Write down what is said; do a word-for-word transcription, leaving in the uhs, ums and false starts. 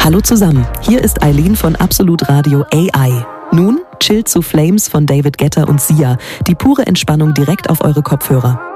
Hallo zusammen, hier ist Eileen von Absolut Radio A I. Nun Chill to Flames von David Guetta und Sia, die pure Entspannung direkt auf eure Kopfhörer.